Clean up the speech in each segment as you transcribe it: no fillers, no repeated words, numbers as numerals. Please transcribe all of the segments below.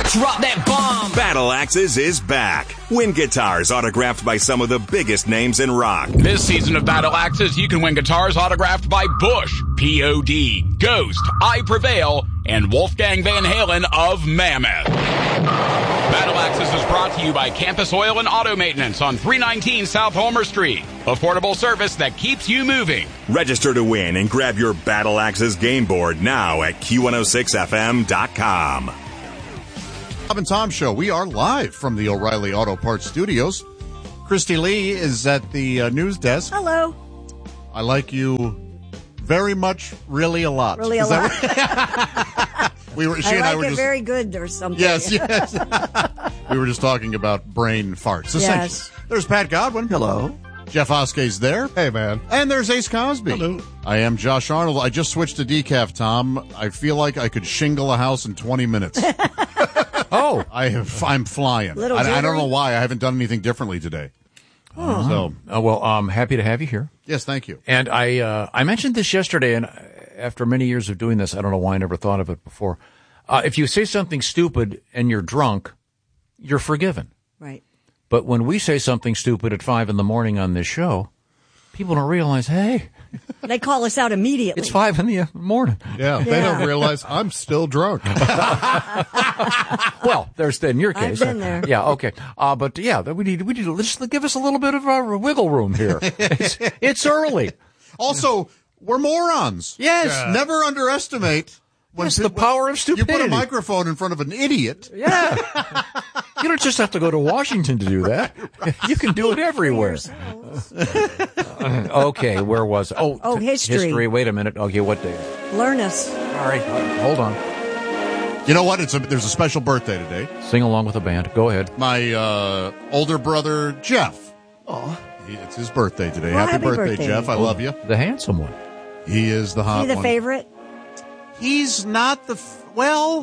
Drop that bomb. Battle Axes is back. Win guitars autographed by some of the biggest names in rock. This season of Battle Axes, you can win guitars autographed by Bush, P.O.D., Ghost, I Prevail, and Wolfgang Van Halen of Mammoth. Battle Axes is brought to you by Campus Oil and Auto Maintenance on 319 South Homer Street. Affordable service that keeps you moving. Register to win and grab your Battle Axes game board now at Q106FM.com. Bob and Tom Show. We are live from the O'Reilly Auto Parts Studios. Christy Lee is at the news desk. Hello. I like you very much, really a lot. Really a lot. She and I were just very good or something. Yes. We were just talking about brain farts. Yes. There's Pat Godwin. Hello. Jeff Oskey's there. Hey, man. And there's Ace Cosby. Hello. I am Josh Arnold. I just switched to decaf, Tom. I feel like I could shingle a house in 20 minutes. Oh. I'm flying. I don't know why. I haven't done anything differently today. Well, I'm happy to have you here. Yes, thank you. And I mentioned this yesterday, and after many years of doing this, I don't know why I never thought of it before. If you say something stupid and you're drunk, you're forgiven. Right. But when we say something stupid at 5 a.m. on this show, people don't realize, hey, they call us out immediately. it's 5 a.m. Yeah, they don't realize I'm still drunk. Well, there's in your case. I've been there. Yeah, okay. But yeah, we need just give us a little bit of wiggle room here. It's early. Also, we're morons. Yes. Never underestimate. The power of stupidity. You put a microphone in front of an idiot. Yeah. You don't just have to go to Washington to do that. You can do it everywhere. Okay, where was it? Oh, history. History. Wait a minute. Okay, what day? Learn us. All right, hold on. You know what? There's a special birthday today. Sing along with the band. Go ahead. My older brother, Jeff. Oh. It's his birthday today. Well, happy birthday, Jeff. I love you. The handsome one. He is the hot Is he the one. favorite? He's not the Oh.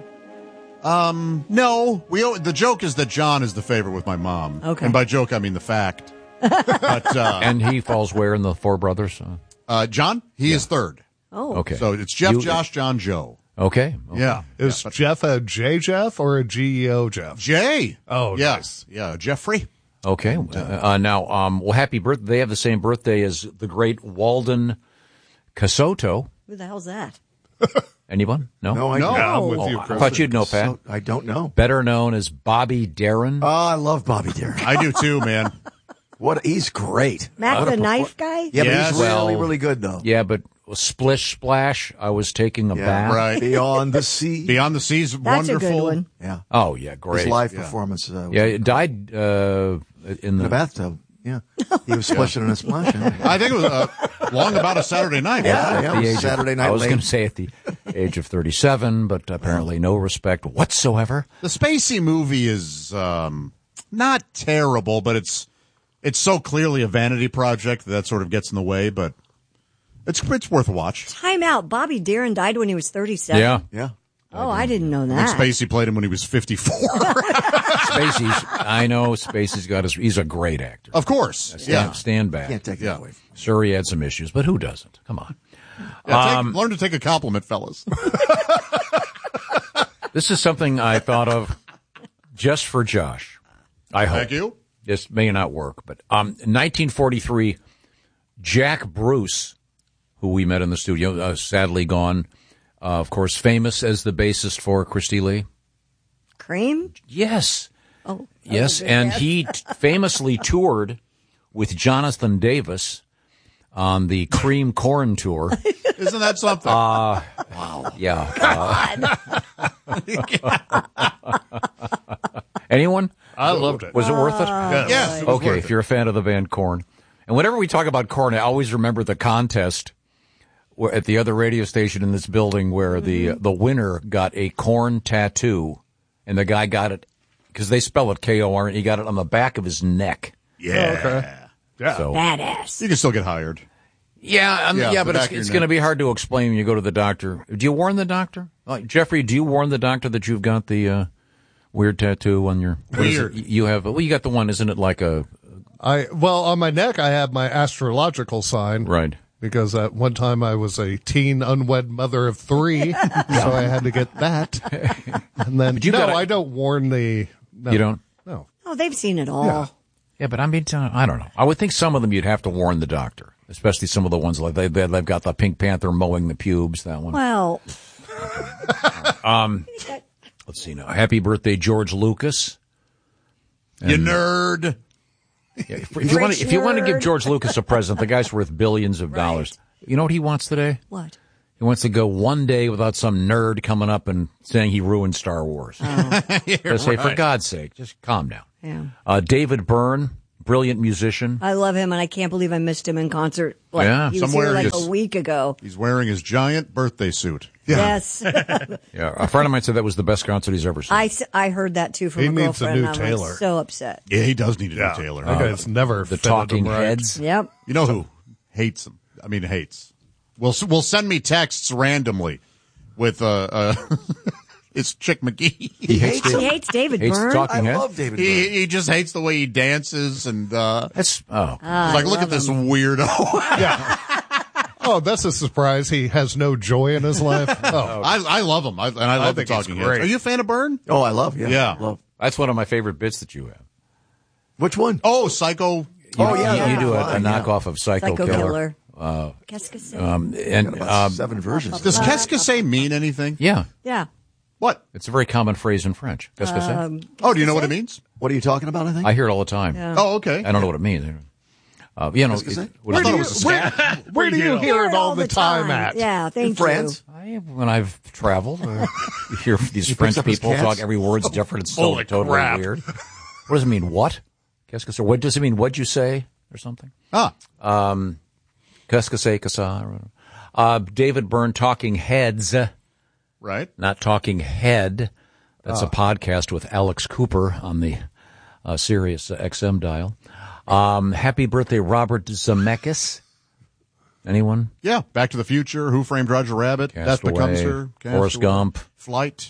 No. The joke is that John is the favorite with my mom. Okay. And by joke, I mean the fact. But and he falls where in the four brothers? John, he is third. Oh. Okay. So it's Jeff, Josh, John, Joe. Okay. Yeah. Is Jeff a J Jeff or a GEO Jeff? Jay. Oh, yeah. nice. Yeah, Jeffrey. Okay. Now, happy birthday. They have the same birthday as the great Walden Casoto. Who the hell's that? Anyone? No? No, I don't. Yeah, I'm with you, I Chris. thought you'd know, Pat. So, I don't know. Better known as Bobby Darin. Oh, I love Bobby Darin. I do too, man. He's great. Matt the knife guy? Yeah, Yes. but he's really, Well, really good, though. Yeah, but Splish Splash, I was taking a bath. Right. Beyond the Sea. Beyond the Seas, That's wonderful. a good one. Yeah. Oh, yeah, great. His live performance. Yeah, it died in in the bathtub. Yeah. He was splishing in a splash. I think it was long about a Saturday night. Yeah, the age Saturday night I was late. going to say at the age of 37, but apparently no respect whatsoever. The Spacey movie is not terrible, but it's so clearly a vanity project that sort of gets in the way, but it's worth a watch. Time out. Bobby Darin died when he was 37? Yeah. Yeah. Oh, I didn't know I that. think Spacey played him when he was 54. Spacey's he's a great actor. Of course. Stand back. Can't take that away from him. Sure, he had some issues, but who doesn't? Come on. Learn to take a compliment, fellas. This is something I thought of just for Josh. I hope. Thank you. This may not work, but 1943, Jack Bruce, who we met in the studio, sadly gone, of course, famous as the bassist for Christy Lee. Cream? Yes. Oh. Yes, and he famously toured with Jonathan Davis on the Cream Corn tour. Isn't that something? Wow. Yeah. Anyone? I loved it. Was it worth it? Yes. It was Okay, worth if it. you're a fan of the band Korn. And whenever we talk about Korn, I always remember the contest at the other radio station in this building where the winner got a Korn tattoo, and the guy got it, because they spell it K-O-R, and he got it on the back of his neck. Yeah. Okay. Yeah. So, Badass. You can still get hired. yeah, the but back of your it's neck. going to be hard to explain when you go to the doctor. Do you warn the doctor? Jeffrey, do you warn the doctor that you've got the weird tattoo on your... Weird. You have... Well, you got the one, isn't it like a... On my neck, I have my astrological sign. Right. because at one time I was a teen unwed mother of 3, so I had to get that. And then, I don't warn the... No, You don't? No. Oh, they've seen it all. Yeah. Yeah, but I mean, I don't know. I would think some of them you'd have to warn the doctor, especially some of the ones like they've got the Pink Panther mowing the pubes, that one. Well, Let's see now. Happy birthday, George Lucas. You nerd. Yeah, if you want to give George Lucas a present, the guy's worth billions of dollars. You know what he wants today? what? He wants to go one day without some nerd coming up and saying he ruined Star Wars. Just say, for God's sake, just calm down. Yeah. David Byrne, brilliant musician. I love him, and I can't believe I missed him in concert. Like, Yeah. he was Somewhere here like he's- a week ago. He's wearing his giant birthday suit. Yes. Yeah, a friend of mine said that was the best concert he's ever seen. I heard that, too, from He a needs a girlfriend. new and I'm Taylor. like, so upset. Yeah, he does need a new Taylor. That guy's never The fitted Talking him right. Heads. Yep. You know who hates him? I mean, hates. Will send me texts randomly with it's Chick McGee. He hates He hates David hates Byrne. Talking I Heads. love David Byrne. He just hates the way he dances and That's he's like, look love at this weirdo. Oh, that's a surprise. He has no joy in his life. Oh, I love him. I love the think he's Talking great. Heads. Are you a fan of Byrne? Oh, I love. Yeah. Yeah. Love. That's one of my favorite bits that you have. Which one? Oh, Psycho. You do a Fine, yeah. knockoff of Psycho Killer. Qu'est-ce que c'est? And About 7 versions. Does Qu'est-ce que c'est mean anything? yeah, Yeah. What? it's a very common phrase in French. Qu'est-ce que c'est? Oh, do you know what it means? What are you talking about? I think. I hear it all the time. Oh, okay. I don't know what it means. What I is thought it? it was a scat. where do you hear it all the time at? Yeah, thank In France. When I've traveled, you hear these French up his people cats? talk. Every word's different. It's so Holy totally crap. weird. What does it mean? What? Qu'est-ce que c'est? What does it mean? What'd you say? Or something? Ah, Qu'est-ce que c'est que ça? David Byrne, Talking Heads, right. not Talking Head. That's a podcast with Alex Cooper on the Sirius XM dial. Happy birthday, Robert Zemeckis. Anyone? Yeah, Back to the Future, Who Framed Roger Rabbit, Death Becomes Her, Forrest Gump. Flight,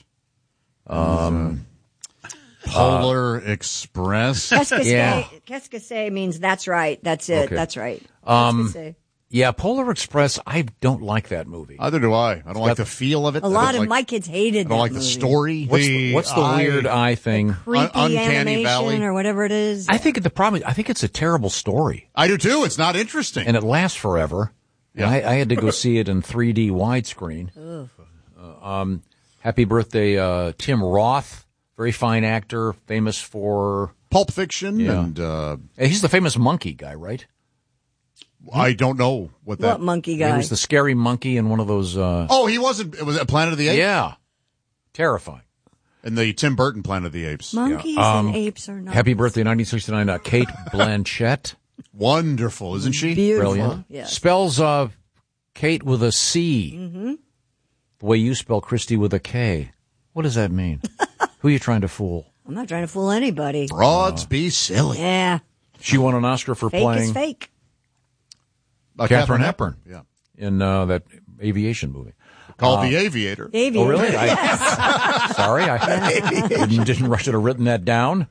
Polar Express. Qu'est-ce que c'est means that's right. That's it. Okay. That's right. Qu'est-ce que c'est? Yeah, Polar Express. I don't like that movie. Either do I. I don't like the feel of it. A lot of my kids hated I don't that like movie. the story. What's the weird eye thing? Creepy Uncanny animation Valley. or whatever it is. I think the problem is, I think it's a terrible story, I do too. It's not interesting. and it lasts forever. Yeah. And I had to go see it in 3D widescreen. Happy birthday, Tim Roth, very fine actor, famous for. Pulp Fiction Yeah. and He's the famous monkey guy, right? I don't know what that. What monkey He guy? was the scary monkey in one of those. Oh, he wasn't. It was at Planet of the Apes. Yeah, terrifying. In the Tim Burton Planet of the Apes. Monkeys and apes are not. Happy birthday, 1969, Kate Blanchett. Wonderful, isn't she? Beautiful. Brilliant. Yes. Spells Kate with a C. Mm-hmm. The way you spell Christy with a K. What does that mean? Who are you trying to fool? I'm not trying to fool anybody. Broads be silly. Yeah. She won an Oscar for Fake playing is fake. Katharine Hepburn. Yeah. in that aviation movie. Called The Aviator. Aviator. Oh, really? Sorry, I didn't rush it or written that down.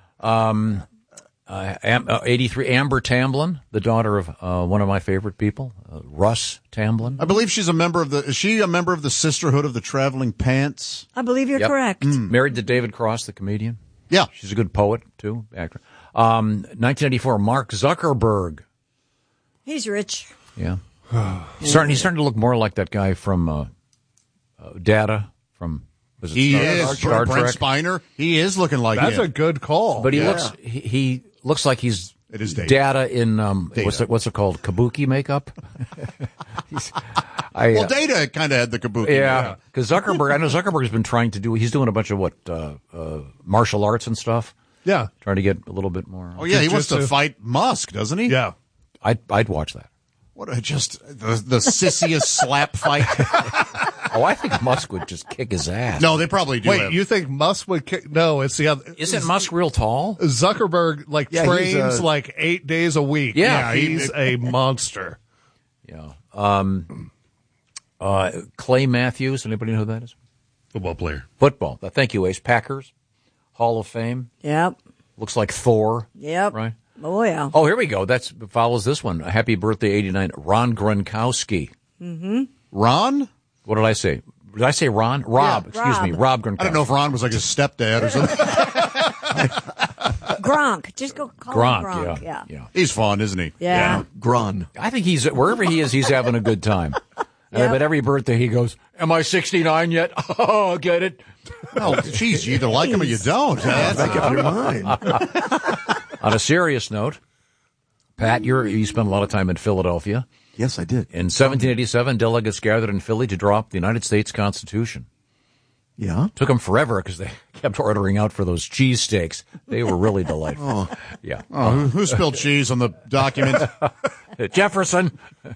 83, Amber Tamblyn, the daughter of one of my favorite people, Russ Tamblyn. I believe she's a member of the. Is she a member of the Sisterhood of the Traveling Pants? I believe you're Yep. correct. Married to David Cross, the comedian. Yeah. She's a good poet, too, actor. 1994, Mark Zuckerberg. He's rich. Yeah. He's starting to look more like that guy from Data from was it He Star, is. Star Brent Trek? Spiner. He is looking like That's him. a good call. But he Yeah. looks he looks like he's It is Data. Data in Data. what's it called, kabuki makeup. Well, Data kind of had the kabuki. Yeah, because Zuckerberg, I know Zuckerberg's been trying to do. He's doing a bunch of martial arts and stuff. yeah. Trying to get a little bit more. Oh, yeah. He wants to Jujitsu. fight Musk, doesn't he? Yeah. I'd watch that. What a just the sissiest slap fight. Oh, I think Musk would just kick his ass. No, they probably do. Wait, have- you think Musk would kick? No, it's the other. Isn't Musk real tall? Zuckerberg Yeah, he's, trains like 8 days a week. Yeah, he's a monster. Yeah. Clay Matthews. Anybody know who that is? Football player. Football. Thank you, Ace. Packers Hall of Fame. Yep. Looks like Thor. Yep. Right. Oh, yeah. Oh, here we go. That follows this one. Happy birthday, 89, Ron Gronkowski. Mm-hmm. Ron? What did I say? Did I say Ron? Rob. Yeah, excuse me. Rob Gronkowski. I don't know if Ron was like his stepdad or something. Gronk. Just go call him Gronk. Yeah. He's fun, isn't he? Yeah. Gron. I think wherever he is, he's having a good time. And I bet every birthday he goes, am I 69 yet? Oh, get it? Oh, geez, you either like him or you don't. Make up your mind. On a serious note, Pat, you spent a lot of time in Philadelphia. Yes, I did. In 1787, delegates gathered in Philly to draw up the United States Constitution. Yeah? Took them forever because they kept ordering out for those cheesesteaks. They were really delightful. Yeah. Oh, who spilled cheese on the document? Jefferson.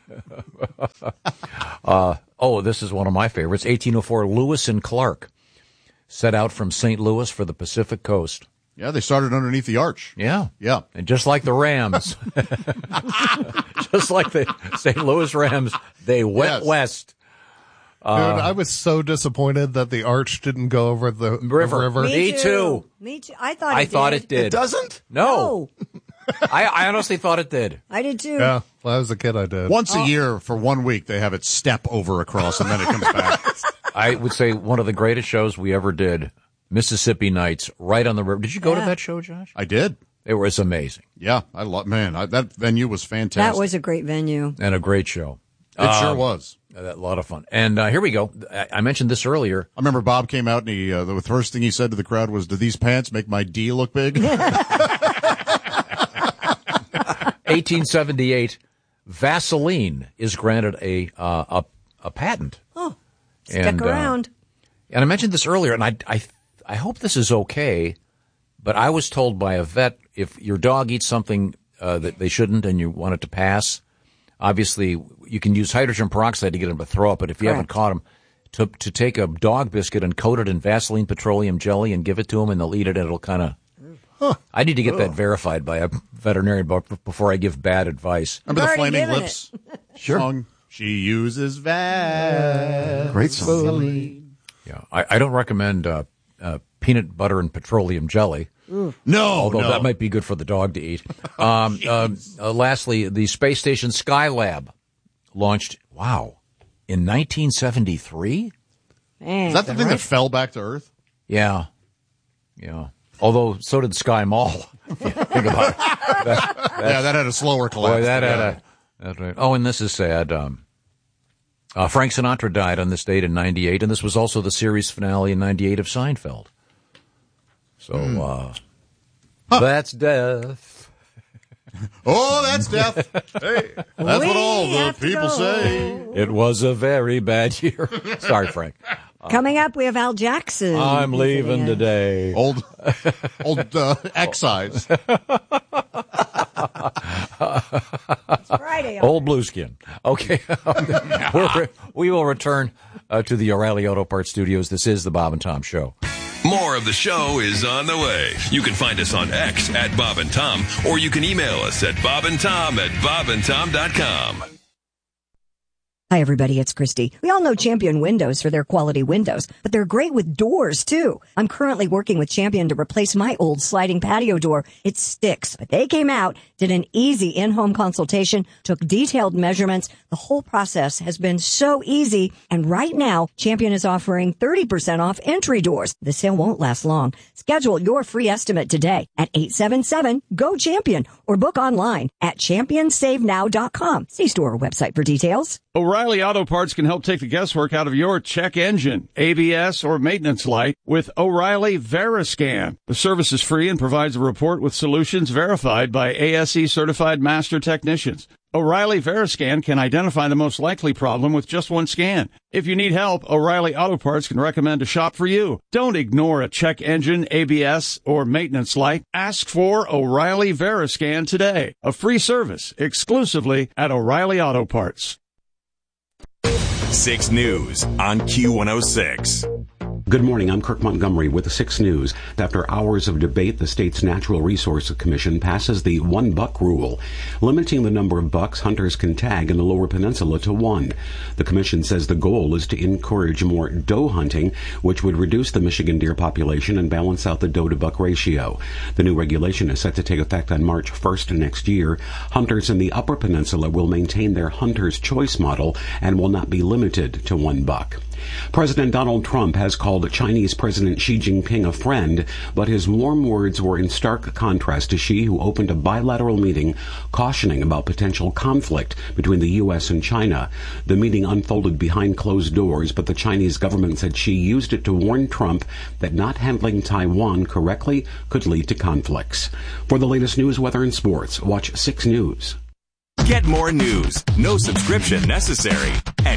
This is one of my favorites. 1804, Lewis and Clark set out from St. Louis for the Pacific coast. Yeah, they started underneath the arch. Yeah. Yeah. And just like the Rams, just like the St. Louis Rams, they went west. Dude, I was so disappointed that the arch didn't go over the river. Me too. Me too. I thought it did. It It doesn't? No. I honestly thought it did. I did too. Yeah, when I was a kid, I did. Once a year for 1 week, they have it step over across, and then it comes back. I would say one of the greatest shows we ever did, Mississippi Nights, right on the river. Did you go to that show, Josh? I did. It was amazing. Yeah, that venue was fantastic. That was a great venue. And a great show. It sure was. A lot of fun. And here we go. I mentioned this earlier. I remember Bob came out and the first thing he said to the crowd was, "Do these pants make my D look big?" 1878, Vaseline is granted a patent. Oh, stick around. And I mentioned this earlier, and I hope this is okay, but I was told by a vet, if your dog eats something that they shouldn't and you want it to pass, obviously you can use hydrogen peroxide to get them to throw up, but if you haven't caught them, to take a dog biscuit and coat it in Vaseline petroleum jelly and give it to them, and they'll eat it, and it'll kind of... I need to get that verified by a veterinarian before I give bad advice. Remember the Flaming Lips song? She uses Vaseline. Great song. Yeah, I don't recommend peanut butter and petroleum jelly. No, although that might be good for the dog to eat. Lastly, the space station Skylab launched. Wow, in 1973. Is that the thing that fell back to Earth? Yeah. Although so did Sky Mall. Think about it. That had a slower collapse. Boy, that had a. Oh, and this is sad. Frank Sinatra died on this date in 98, and this was also the series finale in 98 of Seinfeld. So, that's death. Oh, that's death. Hey, that's what all the people say. It was a very bad year. Sorry, Frank. Coming up, we have Al Jackson. I'm leaving today. Old excise. It's Friday. Old Blueskin. Okay. We will return to the O'Reilly Auto Parts Studios. This is the Bob and Tom Show. More of the show is on the way. You can find us on X at Bob and Tom, or you can email us at bobandtom@bobandtom.com. Hi, everybody. It's Christy. We all know Champion Windows for their quality windows, but they're great with doors, too. I'm currently working with Champion to replace my old sliding patio door. It sticks, but they came out, did an easy in-home consultation, took detailed measurements. The whole process has been so easy. And right now, Champion is offering 30% off entry doors. The sale won't last long. Schedule your free estimate today at 877-GO-CHAMPION or book online at championsavenow.com. See store or website for details. O'Reilly Auto Parts can help take the guesswork out of your check engine, ABS, or maintenance light with O'Reilly Veriscan. The service is free and provides a report with solutions verified by ASE certified master technicians. O'Reilly Veriscan can identify the most likely problem with just one scan. If you need help, O'Reilly Auto Parts can recommend a shop for you. Don't ignore a check engine, ABS, or maintenance light. Ask for O'Reilly Veriscan today. A free service exclusively at O'Reilly Auto Parts. 6 News on Q106. Good morning. I'm Kirk Montgomery with the 6 News. After hours of debate, the state's Natural Resources Commission passes the 1 buck rule, limiting the number of bucks hunters can tag in the Lower Peninsula to 1. The commission says the goal is to encourage more doe hunting, which would reduce the Michigan deer population and balance out the doe-to-buck ratio. The new regulation is set to take effect on March 1st next year. Hunters in the Upper Peninsula will maintain their hunter's choice model and will not be limited to 1 buck. President Donald Trump has called Chinese President Xi Jinping a friend, but his warm words were in stark contrast to Xi, who opened a bilateral meeting cautioning about potential conflict between the U.S. and China. The meeting unfolded behind closed doors, but the Chinese government said Xi used it to warn Trump that not handling Taiwan correctly could lead to conflicts. For the latest news, weather, and sports, watch 6 News. Get more news, no subscription necessary, at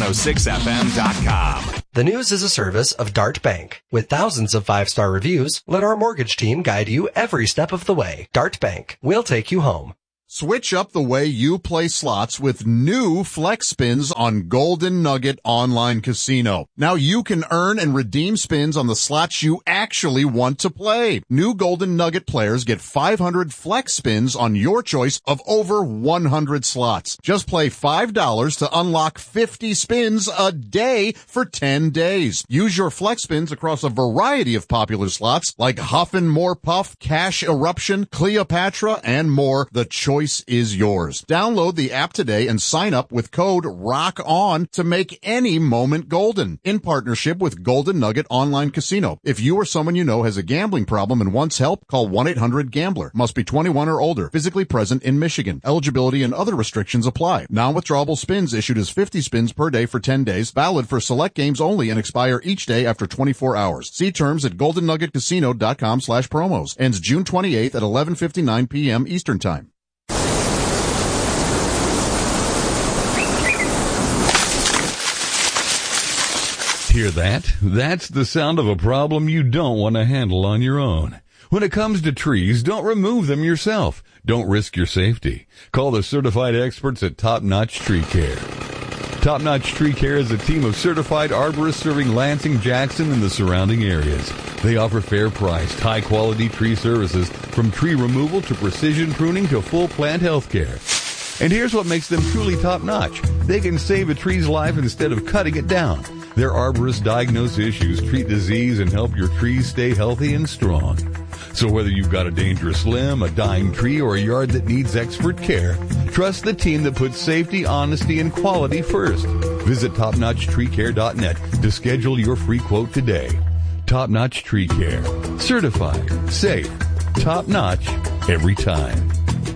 Q106FM.com. The News is a service of Dart Bank. With thousands of 5-star reviews, let our mortgage team guide you every step of the way. Dart Bank. We'll take you home. Switch up the way you play slots with new Flex Spins on Golden Nugget Online Casino. Now you can earn and redeem spins on the slots you actually want to play. New Golden Nugget players get 500 Flex Spins on your choice of over 100 slots. Just play $5 to unlock 50 spins a day for 10 days. Use your Flex Spins across a variety of popular slots like Huff and More Puff, Cash Eruption, Cleopatra, and more. The choice is yours. Download the app today and sign up with code ROCKON to make any moment golden. In partnership with Golden Nugget Online Casino. If you or someone you know has a gambling problem and wants help, call 1-800-GAMBLER. Must be 21 or older. Physically present in Michigan. Eligibility and other restrictions apply. Non-withdrawable spins issued as 50 spins per day for 10 days. Valid for select games only and expire each day after 24 hours. See terms at goldennuggetcasino.com/promos. Ends June 28th at 11:59 p.m. Eastern Time. Hear that? That's the sound of a problem you don't want to handle on your own. When it comes to trees, don't remove them yourself. Don't risk your safety. Call the certified experts at Top Notch Tree Care. Top Notch Tree Care is a team of certified arborists serving Lansing, Jackson, and the surrounding areas. They offer fair-priced, high-quality tree services, from tree removal to precision pruning to full plant health care. And here's what makes them truly top-notch. They can save a tree's life instead of cutting it down. Their arborists diagnose issues, treat disease, and help your trees stay healthy and strong. So whether you've got a dangerous limb, a dying tree, or a yard that needs expert care, trust the team that puts safety, honesty, and quality first. Visit TopNotchTreeCare.net to schedule your free quote today. Top Notch Tree Care. Certified, safe, top-notch, every time.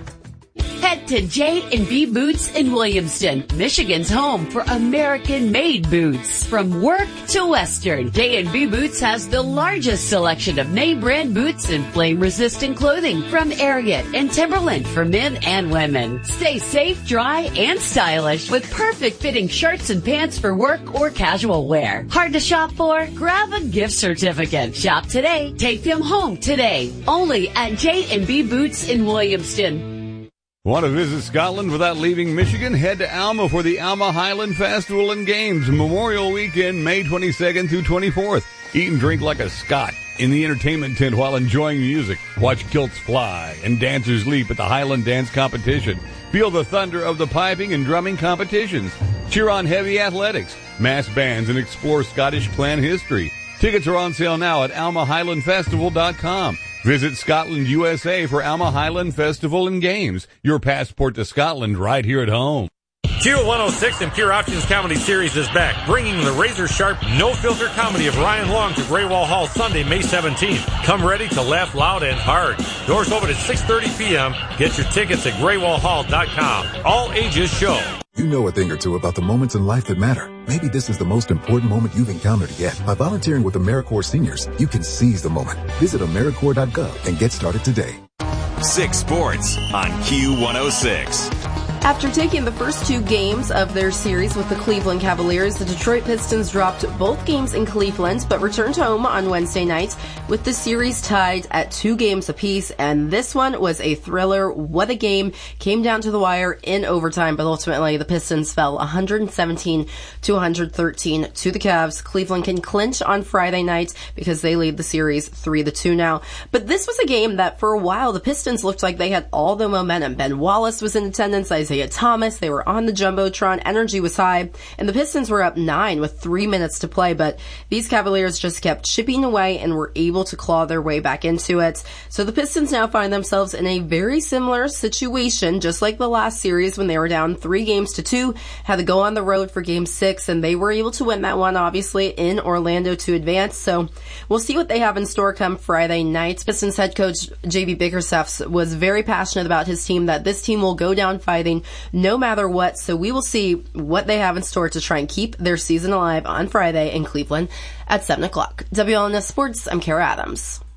Head to J&B Boots in Williamston, Michigan's home for American-made boots. From work to Western, J&B Boots has the largest selection of name-brand boots and flame-resistant clothing from Ariat and Timberland for men and women. Stay safe, dry, and stylish with perfect-fitting shirts and pants for work or casual wear. Hard to shop for? Grab a gift certificate. Shop today. Take them home today. Only at J&B Boots in Williamston. Want to visit Scotland without leaving Michigan? Head to Alma for the Alma Highland Festival and Games, Memorial Weekend, May 22nd through 24th. Eat and drink like a Scot in the entertainment tent while enjoying music. Watch kilts fly and dancers leap at the Highland Dance Competition. Feel the thunder of the piping and drumming competitions. Cheer on heavy athletics, mass bands, and explore Scottish clan history. Tickets are on sale now at almahighlandfestival.com. Visit Scotland, USA for Alma Highland Festival and Games. Your passport to Scotland right here at home. Q106 and Pure Options Comedy Series is back, bringing the razor-sharp, no-filter comedy of Ryan Long to Graywall Hall Sunday, May 17th. Come ready to laugh loud and hard. Doors open at 6:30 p.m. Get your tickets at graywallhall.com. All ages show. You know a thing or two about the moments in life that matter. Maybe this is the most important moment you've encountered yet. By volunteering with AmeriCorps Seniors, you can seize the moment. Visit AmeriCorps.gov and get started today. 6 Sports on Q106. After taking the first 2 games of their series with the Cleveland Cavaliers, the Detroit Pistons dropped both games in Cleveland, but returned home on Wednesday night with the series tied at 2 games apiece, and this one was a thriller. What a game. Came down to the wire in overtime, but ultimately the Pistons fell 117 to 113 to the Cavs. Cleveland can clinch on Friday night because they lead the series 3-2 now. But this was a game that for a while the Pistons looked like they had all the momentum. Ben Wallace was in attendance, Isaiah Thomas, they were on the Jumbotron, energy was high, and the Pistons were up 9 with 3 minutes to play, but these Cavaliers just kept chipping away and were able to claw their way back into it. So the Pistons now find themselves in a very similar situation, just like the last series when they were down 3-2, had to go on the road for Game 6, and they were able to win that one, obviously, in Orlando to advance. So we'll see what they have in store come Friday night. Pistons head coach J.B. Bickerstaff was very passionate about his team, that this team will go down fighting no matter what. So we will see what they have in store to try and keep their season alive on Friday in Cleveland at 7 o'clock. WLNS Sports, I'm Kara Adams.